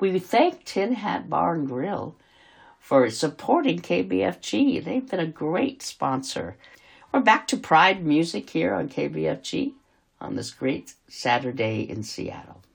We thank Tin Hat Bar and Grill for supporting KBFG. They've been a great sponsor. We're back to Pride Music here on KBFG on this great Saturday in Seattle.